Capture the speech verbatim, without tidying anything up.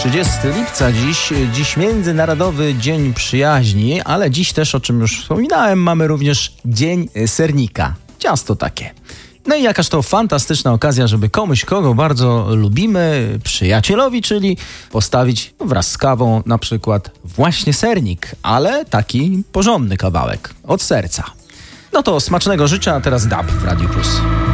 trzydziestego lipca dziś, dziś Międzynarodowy Dzień Przyjaźni, ale dziś też, o czym już wspominałem, mamy również Dzień Sernika. Ciasto takie. No i jakaż to fantastyczna okazja, żeby komuś, kogo bardzo lubimy, przyjacielowi, czyli postawić wraz z kawą na przykład właśnie sernik, ale taki porządny kawałek, od serca. No to smacznego życzę, a teraz dab w Radiu Plus.